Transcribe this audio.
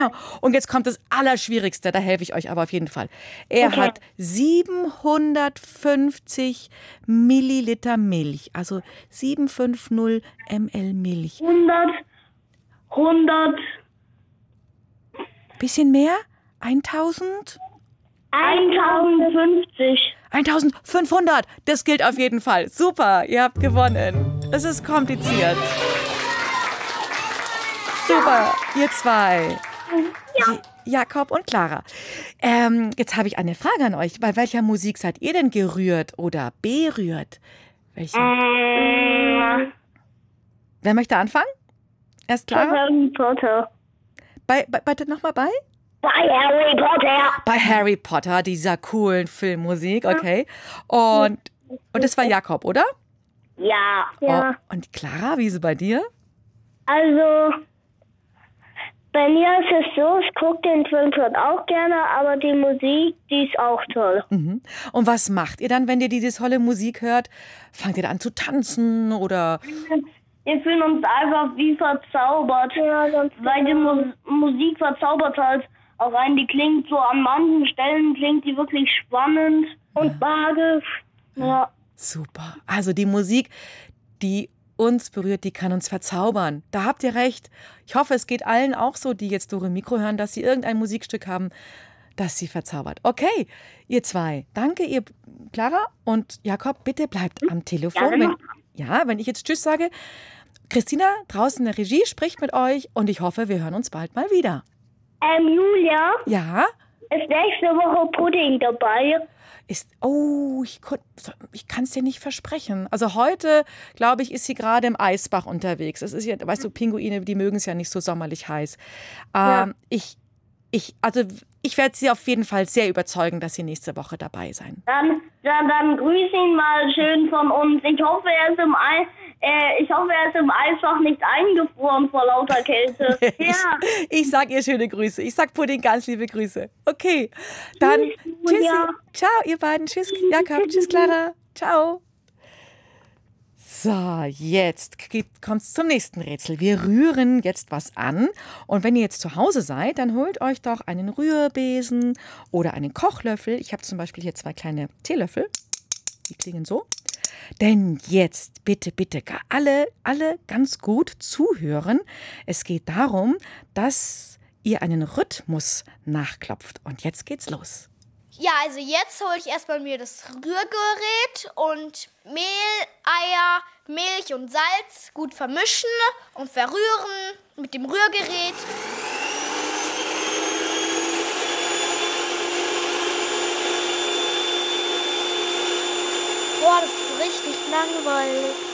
Und jetzt kommt das Allerschwierigste, da helfe ich euch aber auf jeden Fall. Er hat 750 Milliliter Milch, also 750 ml Milch. 100. Bisschen mehr? 1000? 1050. 1500, das gilt auf jeden Fall. Super, ihr habt gewonnen. Es ist kompliziert. Super, ihr zwei. Jakob und Clara. Jetzt habe ich eine Frage an euch. Bei welcher Musik seid ihr denn gerührt oder berührt? Welche? Wer möchte anfangen? Erst Clara? Harry Potter. Nochmal bei? Bei Harry Potter. Bei Harry Potter, dieser coolen Filmmusik, okay. Und das war Jakob, oder? Ja. Oh, und Clara, wie ist es bei dir? Also, bei mir ist es so, ich gucke den Film schon auch gerne, aber die Musik, die ist auch toll. Mhm. Und was macht ihr dann, wenn ihr diese tolle Musik hört? Fangt ihr da an zu tanzen oder? Wir fühlen uns einfach wie verzaubert, weil die Musik verzaubert halt auch rein. Die klingt so, an manchen Stellen klingt die wirklich spannend und magisch. Ja. Super. Also die Musik, die uns berührt, die kann uns verzaubern. Da habt ihr recht. Ich hoffe, es geht allen auch so, die jetzt Dore Mikro hören, dass sie irgendein Musikstück haben, das sie verzaubert. Okay, ihr zwei. Danke, ihr Clara und Jakob. Bitte bleibt am Telefon. Wenn ich jetzt Tschüss sage. Christina, draußen in der Regie, spricht mit euch und ich hoffe, wir hören uns bald mal wieder. Julia? Ja? Ist nächste Woche Pudding dabei? Ich kann es dir nicht versprechen. Also heute, glaube ich, ist sie gerade im Eisbach unterwegs. Es ist ja, weißt du, Pinguine, die mögen es ja nicht so sommerlich heiß. Ich werde sie auf jeden Fall sehr überzeugen, dass sie nächste Woche dabei sein. Dann grüß ihn mal schön von uns. Ich hoffe, er ist im Eisfach nicht eingefroren vor lauter Kälte. Ich sage ihr schöne Grüße. Ich sage Pudding ganz liebe Grüße. Okay, dann tschüss. Ciao, ihr beiden. Tschüss, Jakob. Tschüss, Clara. Ciao. So, jetzt kommt es zum nächsten Rätsel. Wir rühren jetzt was an. Und wenn ihr jetzt zu Hause seid, dann holt euch doch einen Rührbesen oder einen Kochlöffel. Ich habe zum Beispiel hier 2 kleine Teelöffel. Die klingen so. Denn jetzt bitte alle ganz gut zuhören. Es geht darum, dass ihr einen Rhythmus nachklopft. Und jetzt geht's los. Ja, also jetzt hole ich erstmal mir das Rührgerät und Mehl, Eier, Milch und Salz gut vermischen und verrühren mit dem Rührgerät. Boah, das ist richtig langweilig.